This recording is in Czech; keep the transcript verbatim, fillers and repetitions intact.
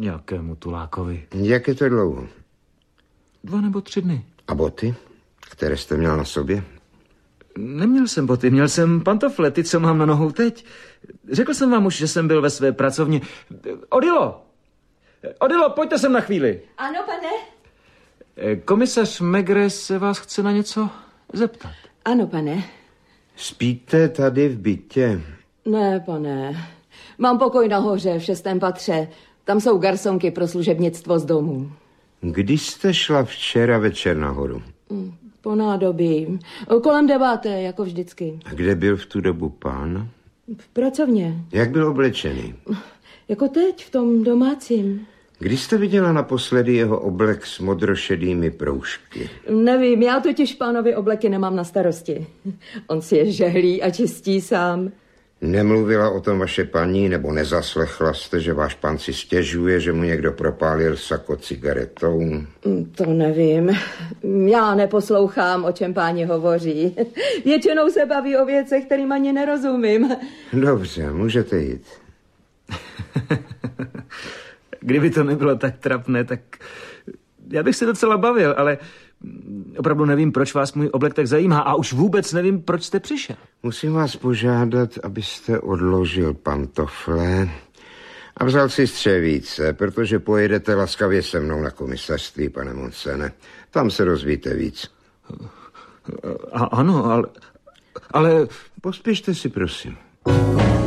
Nějakému tulákovi. Jak je to dlouho? Dva nebo tři dny. A boty, které jste měl na sobě? Neměl jsem boty, měl jsem pantofle, ty, co mám na nohou teď. Řekl jsem vám už, že jsem byl ve své pracovně. Odilo! Odilo, pojďte sem na chvíli. Ano, pane? Komisař Maigret se vás chce na něco zeptat. Ano, pane. Spíte tady v bytě? Ne, pane. Mám pokoj nahoře, v šestém patře. Tam jsou garsonky pro služebnictvo z domu. Kdy jste šla včera večer nahoru? Po nádobí. Kolem deváté, jako vždycky. A kde byl v tu dobu pán? V pracovně. Jak byl oblečený? Jako teď, v tom domácím. Kdy jste viděla naposledy jeho oblek s modrošedými proužky? Nevím, já totiž pánovi obleky nemám na starosti. On si je žehlí a čistí sám. Nemluvila o tom vaše paní, nebo nezaslechla jste, že váš pán si stěžuje, že mu někdo propálil sako cigaretou? To nevím. Já neposlouchám, o čem páni hovoří. Většinou se baví o věcech, kterým ani nerozumím. Dobře, můžete jít. Kdyby to nebylo tak trapné, tak já bych se docela bavil, ale opravdu nevím, proč vás můj oblek tak zajímá a už vůbec nevím, proč jste přišel. Musím vás požádat, abyste odložil pantofle a vzal si střevíce, protože pojedete laskavě se mnou na komisařství, pane Monsene. Tam se dozvíte víc. A, ano, ale... ale... Pospěšte si, prosím.